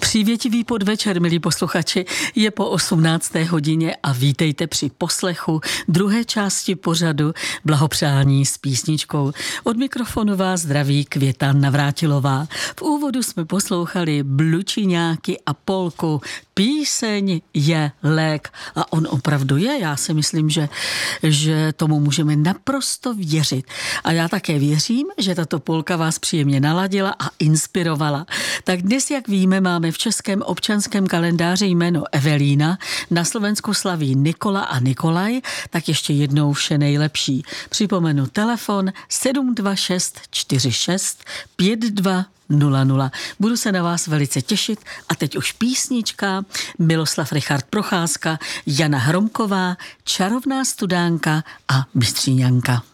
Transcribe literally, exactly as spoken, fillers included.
Přívětivý podvečer, milí posluchači, je po osmnácté hodině a vítejte při poslechu druhé části pořadu Blahopřání s písničkou. Od mikrofonu vás zdraví Květa Navrátilová. V úvodu jsme poslouchali Blučiňáky a polku Píseň je lék. A on opravdu je, já si myslím, že, že tomu můžeme naprosto věřit. A já také věřím, že tato polka vás příjemně naladila a inspirovala. Tak dnes, jak víme, máme v českém občanském kalendáři jméno Evelína, na Slovensku slaví Nikola a Nikolaj, tak ještě jednou vše nejlepší. Připomenu telefon sedm dva šest čtyři šest pět dva nula nula. Budu se na vás velice těšit a teď už písnička. Miloslav Richard Procházka, Jana Hromková, Čarovná studánka a Bystříňanka.